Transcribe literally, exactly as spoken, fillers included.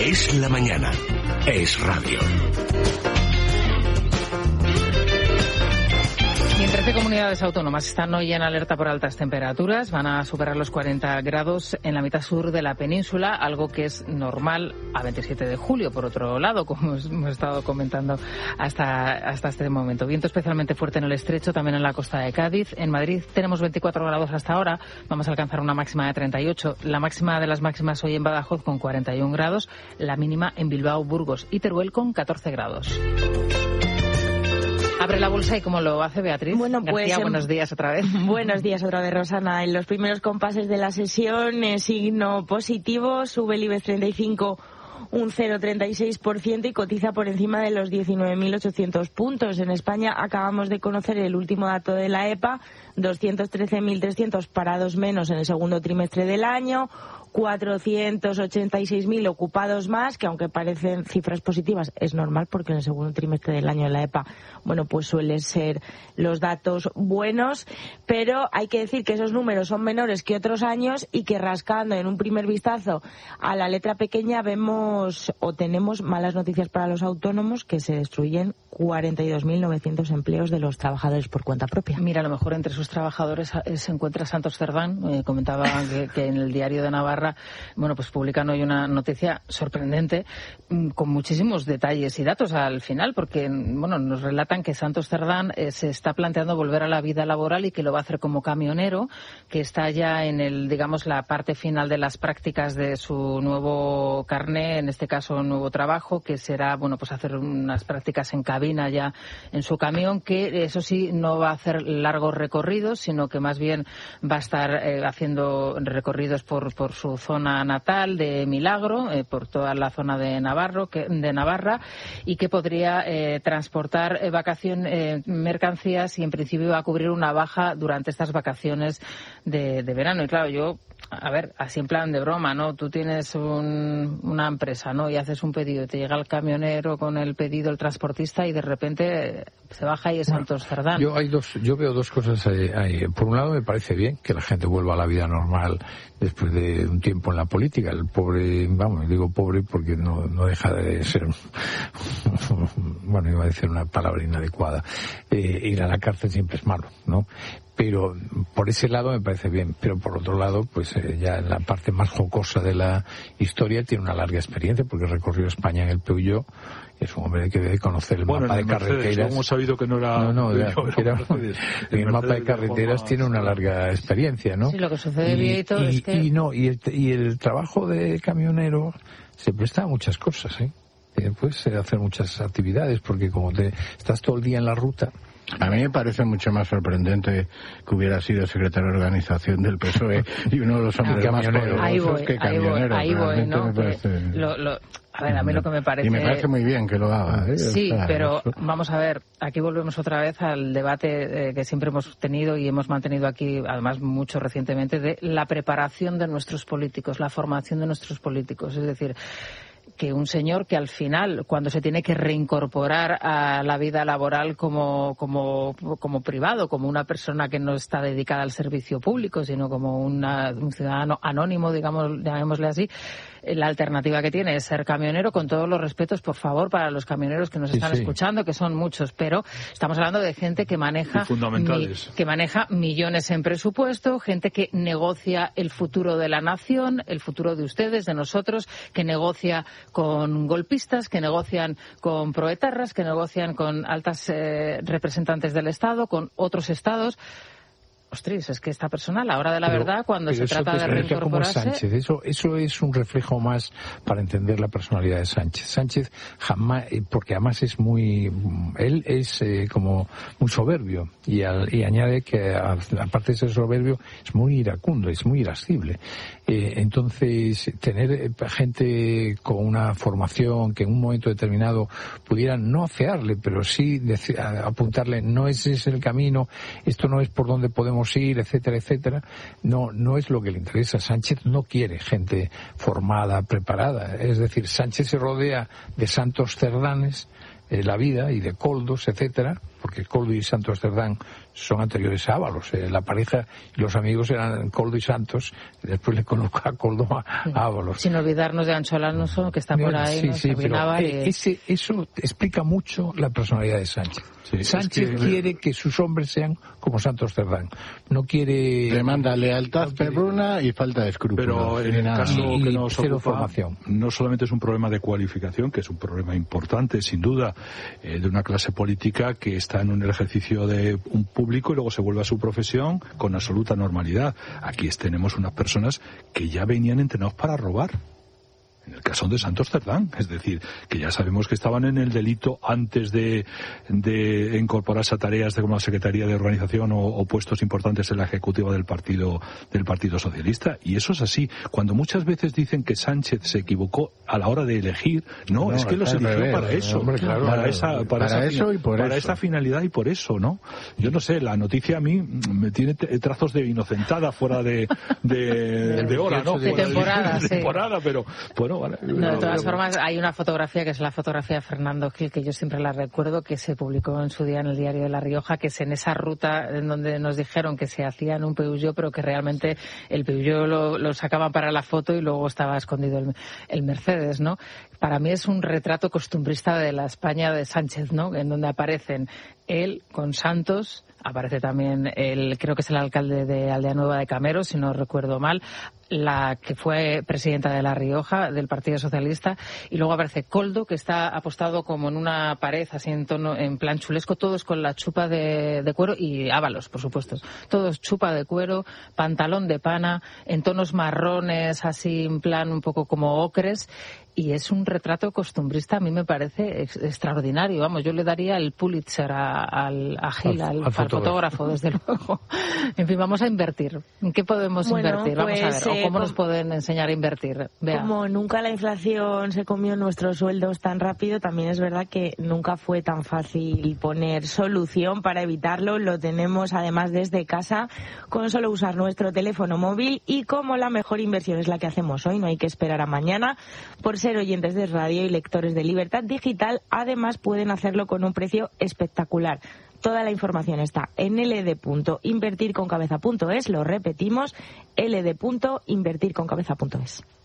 Es la mañana. Es radio. Y en trece comunidades autónomas están hoy en alerta por altas temperaturas. Van a superar los cuarenta grados en la mitad sur de la península, algo que es normal a veintisiete de julio, por otro lado, como hemos estado comentando hasta, hasta este momento. Viento especialmente fuerte en el estrecho, también en la costa de Cádiz. En Madrid tenemos veinticuatro grados hasta ahora. Vamos a alcanzar una máxima de treinta y ocho. La máxima de las máximas hoy en Badajoz con cuarenta y un grados. La mínima en Bilbao, Burgos y Teruel con catorce grados. Abre la bolsa y cómo lo hace Beatriz. Bueno, pues, García, buenos días otra vez. Buenos días otra vez, Rosana. En los primeros compases de la sesión, eh, signo positivo, sube el IBEX treinta y cinco un cero coma treinta y seis por ciento y cotiza por encima de los diecinueve mil ochocientos puntos. En España acabamos de conocer el último dato de la E P A, doscientos trece mil trescientos parados menos en el segundo trimestre del año, cuatrocientos ochenta y seis mil ocupados más, que aunque parecen cifras positivas, es normal porque en el segundo trimestre del año de la E P A, bueno, pues suelen ser los datos buenos, pero hay que decir que esos números son menores que otros años y que rascando en un primer vistazo a la letra pequeña vemos o tenemos malas noticias para los autónomos, que se destruyen cuarenta y dos mil novecientos empleos de los trabajadores por cuenta propia. Mira, a lo mejor entre sus trabajadores se encuentra Santos Cerdán. Eh, comentaba que, que en el diario de Navarra, bueno, pues publican hoy una noticia sorprendente con muchísimos detalles y datos al final, porque, bueno, nos relatan que Santos Cerdán eh, se está planteando volver a la vida laboral y que lo va a hacer como camionero, que está ya en el, digamos, la parte final de las prácticas de su nuevo carné, en este caso un nuevo trabajo, que será, bueno, pues hacer unas prácticas en cabina ya en su camión, que eso sí no va a hacer largos recorridos, sino que más bien va a estar eh, haciendo recorridos por, por su zona natal de Milagro, eh, por toda la zona de Navarro, que, de Navarra, y que podría eh, transportar eh, vacación, eh, mercancías y en principio va a cubrir una baja durante estas vacaciones de, de verano. Y claro, yo, a ver, así en plan de broma, ¿no? Tú tienes un, una empresa, ¿no? Y haces un pedido, te llega el camionero con el pedido, el transportista, y de repente se baja y es bueno, Santos Cerdán. Yo hay dos, yo veo dos cosas ahí, ahí. Por un lado, me parece bien que la gente vuelva a la vida normal después de un tiempo en la política. El pobre, vamos, digo pobre porque no, no deja de ser, bueno, iba a decir una palabra inadecuada. Eh, ir a la cárcel siempre es malo, ¿no? Pero por ese lado me parece bien, pero por otro lado, pues eh, ya en la parte más jocosa de la historia tiene una larga experiencia porque recorrió España en el Peugeot. Es un hombre que debe conocer el bueno, mapa el de Mercedes, carreteras. Hemos sabido que no era... No, no, era, era, el, en el mapa de carreteras de tiene una larga experiencia, ¿no? Sí, lo que sucede, y, Vieito, y, es que... Y, no, y, el, y el trabajo de camionero se presta a muchas cosas, ¿eh? Eh, puedes hacer muchas actividades porque como te estás todo el día en la ruta. A mí me parece mucho más sorprendente que hubiera sido secretario de organización del P S O E y uno de los hombres más poderosos que camionero. Ahí voy, ahí voy, ¿no? Parece... Lo, lo... A ver, a mí lo que me parece... Y me parece muy bien que lo haga. ¿eh? Sí, o sea, pero eso... vamos a ver, aquí volvemos otra vez al debate eh, que siempre hemos tenido y hemos mantenido aquí, además mucho recientemente, de la preparación de nuestros políticos, la formación de nuestros políticos. Es decir, que un señor que al final, cuando se tiene que reincorporar a la vida laboral como, como, como privado, como una persona que no está dedicada al servicio público, sino como una, un ciudadano anónimo, digamos, llamémosle así, la alternativa que tiene es ser camionero, con todos los respetos, por favor, para los camioneros que nos sí, están sí. escuchando, que son muchos, pero estamos hablando de gente que maneja, mi, que maneja millones en presupuesto, gente que negocia el futuro de la nación, el futuro de ustedes, de nosotros, que negocia con golpistas, que negocian con proetarras, que negocian con altas eh, representantes del Estado, con otros estados. Ostras, es que esta persona, a la hora de la pero, verdad, cuando se trata de reincorporarse... Como Sánchez. Eso, eso es un reflejo más para entender la personalidad de Sánchez. Sánchez jamás, porque además es muy... Él es eh, como muy soberbio y, al, y añade que, aparte de ser soberbio, es muy iracundo, es muy irascible. Eh, entonces, tener gente con una formación que en un momento determinado pudieran no afearle, pero sí decir, apuntarle, no ese es el camino, esto no es por donde podemos ir, etcétera, etcétera, no, no es lo que le interesa. Sánchez no quiere gente formada, preparada. Es decir, Sánchez se rodea de Santos Cerdanes, eh, la vida, y de Coldos, etcétera, porque Coldo y Santos Cerdán son anteriores a Ábalos. Eh, la pareja y los amigos eran Koldo y Santos, y después le colocó a Koldo a, a Ábalos. Sin olvidarnos de Ancho Alonso, que está por ahí, sí, ¿no? Sí, pero, y... eh, ese, eso explica mucho la personalidad de Sánchez. Sí, Sánchez es que... quiere que sus hombres sean como Santos Cerdán. No quiere... Demanda lealtad no perruna y falta de escrúpulos. Pero en el caso y, que y nos cero ocupa, formación. No solamente es un problema de cualificación, que es un problema importante, sin duda, eh, de una clase política que está en un ejercicio de un público y luego se vuelve a su profesión con absoluta normalidad. Aquí tenemos unas personas que ya venían entrenados para robar. En el caso de Santos Cerdán, es decir, que ya sabemos que estaban en el delito antes de, de incorporarse a tareas de como la Secretaría de Organización o, o puestos importantes en la ejecutiva del Partido del Partido Socialista. Y eso es así. Cuando muchas veces dicen que Sánchez se equivocó a la hora de elegir, no, no es que los eligió para eso, hombre, claro, para esa, para, para esa, eso y por para eso. esa finalidad y por eso, ¿no? Yo no sé, la noticia a mí me tiene trazos de inocentada fuera de de, de hora, ¿no? De temporada, de, de sí. temporada, pero bueno, vale. No, de todas formas, hay una fotografía que es la fotografía de Fernando Gil, que yo siempre la recuerdo, que se publicó en su día en el Diario de La Rioja, que es en esa ruta en donde nos dijeron que se hacía en un Peugeot, pero que realmente el Peugeot lo, lo sacaban para la foto y luego estaba escondido el, el Mercedes, ¿no? Para mí es un retrato costumbrista de la España de Sánchez, ¿no? En donde aparecen él con Santos, aparece también el, creo que es el alcalde de Aldea Nueva de Camero, si no recuerdo mal, la que fue presidenta de La Rioja, del Partido Socialista, y luego aparece Koldo, que está apostado como en una pared, así en tono, en plan chulesco, todos con la chupa de, de cuero, y Ábalos, por supuesto, todos chupa de cuero, pantalón de pana, en tonos marrones, así en plan un poco como ocres, y es un retrato costumbrista, a mí me parece ex- extraordinario. Vamos, yo le daría el Pulitzer a, al, a Gil, al, al, al fotógrafo. fotógrafo, desde luego. En fin, vamos a invertir. ¿En qué podemos bueno, invertir? Vamos pues, a ver, o cómo eh, nos pueden enseñar a invertir. Vea. Como nunca la inflación se comió nuestros sueldos tan rápido, también es verdad que nunca fue tan fácil poner solución para evitarlo. Lo tenemos además desde casa, con solo usar nuestro teléfono móvil, y como la mejor inversión es la que hacemos hoy, no hay que esperar a mañana. Por ser oyentes de radio y lectores de Libertad Digital, además pueden hacerlo con un precio espectacular. Toda la información está en ld punto invertir con cabeza punto es, lo repetimos, ld punto invertir con cabeza punto es.